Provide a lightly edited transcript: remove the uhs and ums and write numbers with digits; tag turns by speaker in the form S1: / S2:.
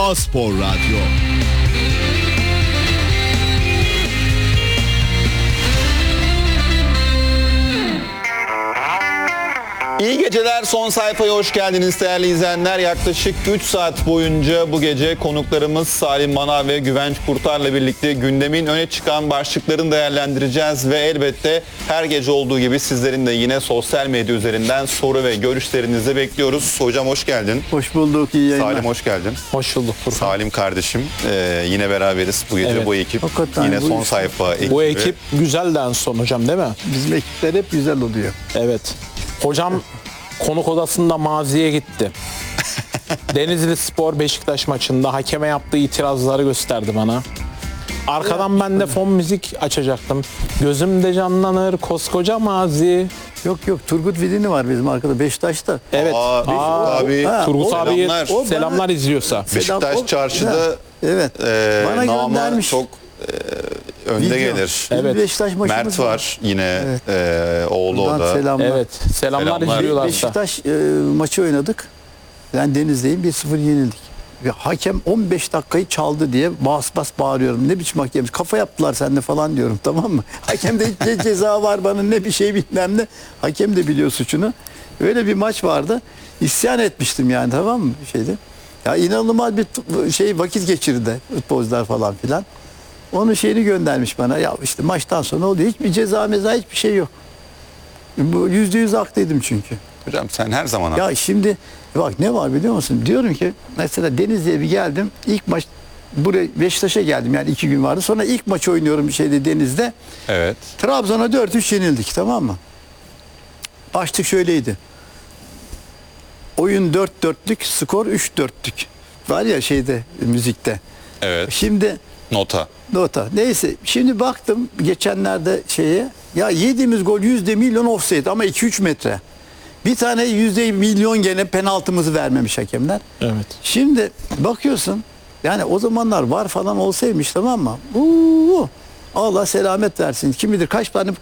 S1: A-Spor Radyo.
S2: İyi geceler, son sayfaya hoş geldiniz değerli izleyenler. Yaklaşık 3 saat boyunca bu gece konuklarımız Salim Manav ve Güvenç Kurtar'la birlikte gündemin öne çıkan başlıklarını değerlendireceğiz. Ve elbette her gece olduğu gibi sizlerin de yine sosyal medya üzerinden soru ve görüşlerinizi bekliyoruz. Hocam hoş geldin.
S3: Hoş bulduk, iyi yayınlar.
S2: Salim hoş geldin.
S4: Hoş bulduk Furkan.
S2: Salim kardeşim, yine beraberiz bu gece,
S4: Evet.
S2: bu ekip.
S3: Hakikaten
S2: Yine
S3: bu
S2: son
S3: iş-
S2: sayfa ekibi.
S4: Bu ekip güzel de en son hocam değil mi?
S3: Bizim ekipler hep güzel oluyor.
S4: Evet. Hocam konuk odasında maziye gitti. Denizli Spor Beşiktaş maçında hakeme yaptığı itirazları gösterdi bana. Arkadan ben de fon müzik açacaktım. Gözümde canlanır koskoca mazi.
S3: Yok Turgut Vidini var bizim arkada Beşiktaş'ta.
S4: Evet.
S2: Abi,
S3: Ha,
S4: Turgut
S3: o-
S4: abiye
S2: selamlar.
S3: O
S4: selamlar
S3: bana-
S4: izliyorsa.
S2: Beşiktaş
S3: O-
S2: çarşıda
S3: Ha, evet. Bana
S2: namı
S3: göndermiş.
S2: çok önde
S3: Video.
S2: gelir.
S3: Bizim
S4: Evet.
S3: Beşiktaş maçımız
S2: Mert var yine, oğlu o
S3: Buradan
S2: da.
S3: selamlar.
S4: Evet. Selamlar
S2: Selamlar.
S4: izliyorlarsa.
S3: Beşiktaş maçı oynadık. Ben Denizli'yim, 1-0 yenildik. Ve hakem 15 dakikayı çaldı diye bas bas bağırıyorum. Ne biçim hakem? Kafa yaptılar sende falan diyorum, tamam mı? Hakem de hiç ceza var bana, ne bir şey bilmem ne. Hakem de biliyor suçunu. Öyle bir maç vardı. İsyan etmiştim yani, tamam mı? Şeyde. Ya inanılmaz bir vakit geçirdi futbolcular falan filan. Onun şeyini göndermiş bana. Ya işte maçtan sonra oluyor. Hiçbir ceza hiçbir şey yok. Bu %100 haklıydım çünkü.
S2: Hocam sen her zaman
S3: Ya şimdi bak ne var biliyor musun? Diyorum ki mesela Denizli'ye bir geldim. İlk maç buraya Beşiktaş'a geldim. Yani 2 gün vardı. Sonra ilk maç oynuyorum Deniz'de.
S2: evet.
S3: Trabzon'a 4-3 yenildik, tamam mı? Başlık şöyleydi. Oyun 4-4'lük, skor 3-4'lük. Var ya müzikte.
S2: Evet.
S3: Şimdi
S2: Nota.
S3: nota. Neyse şimdi baktım geçenlerde ya yediğimiz gol %1.000.000 offside ama 2-3 metre. Bir tane %1.000.000 gene penaltımızı vermemiş hakemler.
S4: Evet.
S3: Şimdi bakıyorsun yani o zamanlar var falan olsaymış, tamam mı? Allah selamet versin. Kim bilir kaç tane